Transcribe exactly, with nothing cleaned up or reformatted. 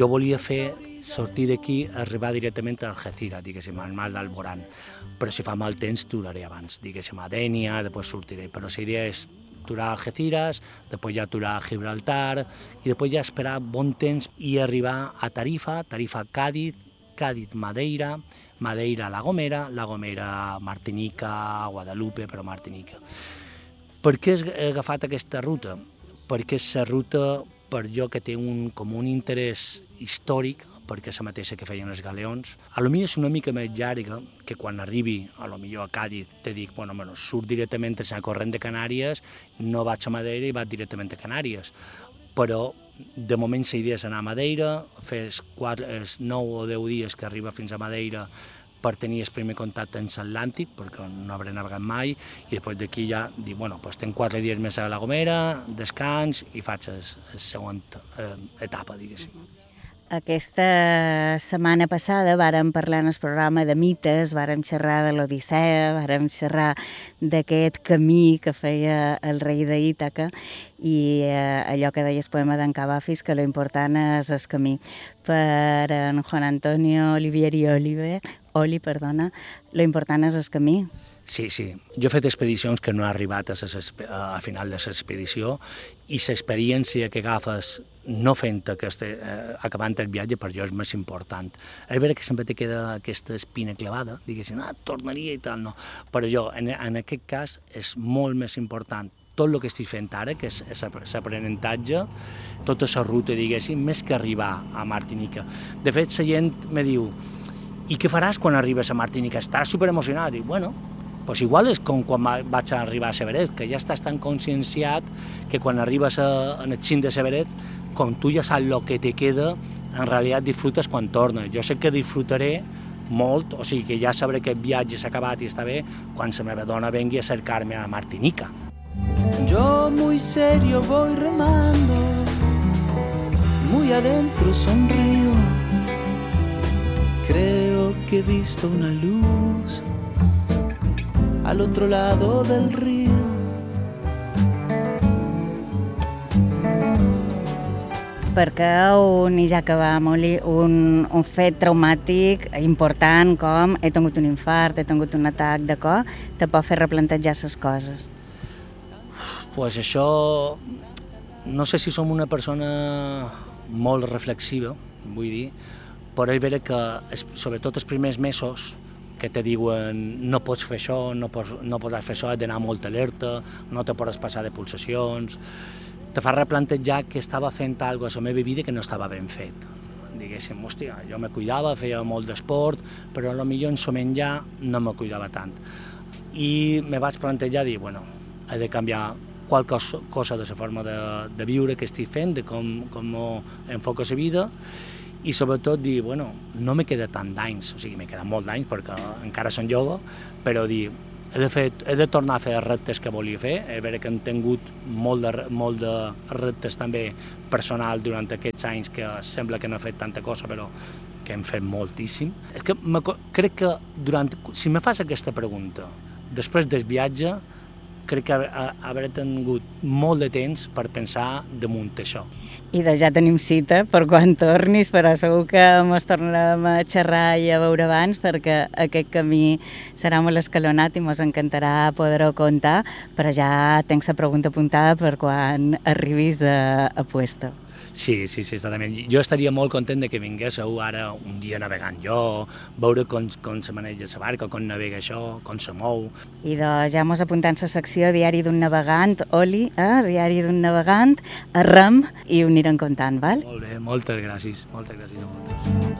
jo volia fer, sortir d'aquí, arribar directament a Algeciras, diguéssim, al mar d'Alborán. Però si fa mal temps, duraré abans, diguéssim, a Dénia, després sortiré. Però la idea és aturar a Algeciras, després ja aturar a Gibraltar, i després ja esperar bon temps i arribar a Tarifa, Tarifa Càdiz, Càdiz Madeira, Madeira La Gomera, La Gomera Martinica, Guadalupe, però Martinica. Per què he agafat aquesta ruta? Perquè és la ruta per jo que té un, com un interès històric, perquè és la mateixa que feien els galeons. A lo millor és una mica més llarga, que quan arribi a lo millor a Càdiz te dic, bueno, bueno, surt directament a la corrent de Canàries, no vaig a Madeira i vaig directament a Canàries. Però de moment la idea és anar a Madeira, fer els, quatre, els nou o deu dies que arriba fins a Madeira per tenir el primer contacte amb l'Atlàntic, perquè no hauré navegat mai, i després d'aquí ja dir, bueno, doncs tenc quatre dies més a La Gomera, descans, i faig la següent eh, etapa, diguéssim. Aquesta setmana passada vàrem parlar en el programa de mites, vàrem xerrar de l'Odissea, vàrem xerrar d'aquest camí que feia el rei d'Ítaca i eh, allò que deia el poema d'en Cavafis, que l'important és el camí. Per en Juan Antonio Olivieri Oliver, Oli, perdona, l'important és el camí. Sí, sí. Jo he fet expedicions que no he arribat a, ses, a final de l'expedició i l'experiència que agafes no fent aquesta, eh, acabant el viatge, per jo és més important. És vera que sempre te queda aquesta espina clavada, diguéssim, ah, tornaria i tal, no. Però jo, en, en aquest cas, és molt més important tot el que estic fent ara, que és l'aprenentatge, tota la ruta, diguéssim, més que arribar a Martinica. De fet, la gent me diu, i què faràs quan arribes a Martinica? Estàs superemocionat. Dic, bueno, doncs igual és com quan vaig arribar a Severet, que ja estàs tan conscienciat que quan arribes a, en el cim de Severet, com tu ja saps el que te queda, en realitat disfrutes quan tornes. Jo sé que disfrutaré molt, o sigui que ja sabré que el viatge s'ha acabat i està bé quan la meva dona vengui a cercar-me a Martinica. Yo muy serio voy remando, muy adentro sonrío, creo que he visto una luz al otro lado del río. Perquè un, i ja acabam, Oli, un, un fet traumàtic important com he tingut un infart, he tingut un atac de cor, te pot fer replantejar les coses. Pues això, no sé si som una persona molt reflexiva, vull dir, però és vera que, sobretot els primers mesos, que te diuen no pots fer això, no pots, no pots fer això, has d'anar molt alerta, no te pots passar de pulsacions, te fa replantejar que estava fent alguna cosa a la meva vida que no estava ben fet. Diguéssim, hòstia, jo me cuidava, feia molt d'esport, però potser en el menjar no me cuidava tant. I me vaig plantejar dir, bueno, he de canviar qualque cosa de la forma de, de viure que estic fent, de com, com enfoco la vida, i sobretot dir, bueno, no me queda tant d'anys, o sigui, me queda molt d'anys perquè encara som jove, però dir, he de, fer, he de tornar a fer els reptes que volia fer, és vera que hem tingut molt de, molt de reptes també personal durant aquests anys que sembla que no he fet tanta cosa, però que hem fet moltíssim. És que crec que durant, si me fas aquesta pregunta, després del viatge, crec que hauré tingut molt de temps per pensar damunt això. I de ja tenim cita per quan tornis, però segur que ens tornarem a xerrar i a veure abans, perquè aquest camí serà molt escalonat i ens encantarà poder-ho contar, però ja tens la pregunta apuntada per quan arribis a, a Puesto. Sí, sí, sí, totalment. Jo estaria molt content de que vinguéssiu ara un dia navegant jo, veure com, com se maneja la barca, com navega això, com se mou. I doncs ja mos apuntant la secció Diari d'un navegant, Oli, eh? Diari d'un navegant, a rem, i ho anirem contant, val? Molt bé, moltes gràcies, moltes gràcies a vosaltres.